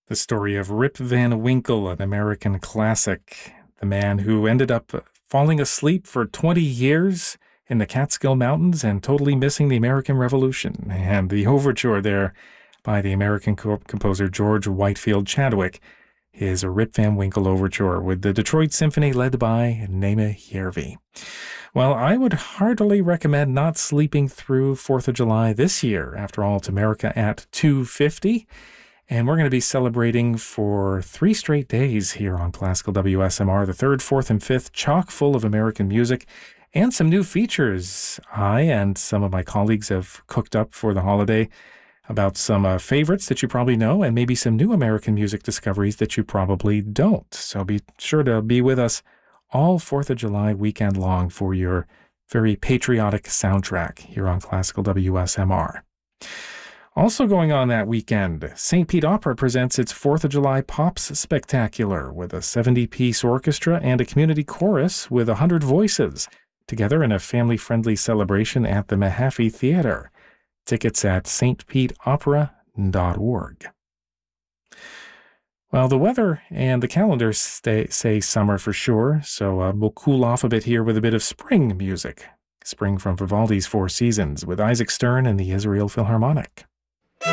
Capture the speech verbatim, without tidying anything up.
The story of Rip Van Winkle, an American classic. The man who ended up falling asleep for twenty years in the Catskill Mountains and totally missing the American Revolution. And the overture there by the American co- composer George Whitefield Chadwick is a Rip Van Winkle overture with the Detroit Symphony led by Naima Järvi. Well, I would heartily recommend not sleeping through fourth of July this year. After all, it's America at two fifty. And we're going to be celebrating for three straight days here on Classical W S M R, the third, fourth, and fifth, chock full of American music and some new features. I and some of my colleagues have cooked up for the holiday about some uh, favorites that you probably know and maybe some new American music discoveries that you probably don't. So be sure to be with us all fourth of July weekend long for your very patriotic soundtrack here on Classical W S M R. Also going on that weekend, Saint Pete Opera presents its fourth of July Pops Spectacular with a seventy-piece orchestra and a community chorus with one hundred voices, together in a family-friendly celebration at the Mahaffey Theater. Tickets at s t pete opera dot org. Well, the weather and the calendar stay, say summer for sure, so uh, we'll cool off a bit here with a bit of spring music. Spring from Vivaldi's Four Seasons with Isaac Stern and the Israel Philharmonic.